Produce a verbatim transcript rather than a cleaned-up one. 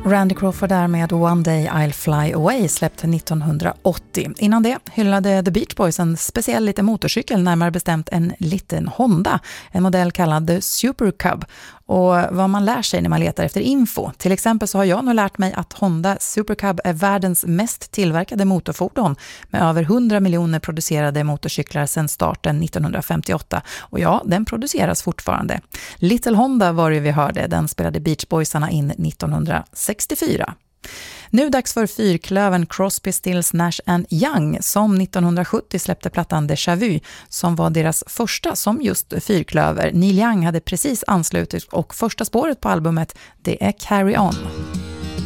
Randy Crawford där med One Day I'll Fly Away släppt nittonhundraåttio. Innan det hyllade The Beach Boys en speciell liten motorcykel, närmare bestämt en liten Honda, en modell kallad The Super Cub. Och vad man lär sig när man letar efter info. Till exempel så har jag nog lärt mig att Honda Super Cub är världens mest tillverkade motorfordon med över hundra miljoner producerade motorcyklar sedan starten nittonhundrafemtioåtta. Och ja, den produceras fortfarande. Little Honda var det vi hörde, den spelade Beach Boysarna in nittonhundrasextiofyra. Nu dags för fyrklöven Crosby, Stills, Nash and Young som nittonhundrasjuttio släppte plattan Déjà Vu som var deras första som just fyrklöver. Neil Young hade precis anslutit och första spåret på albumet det är Carry On.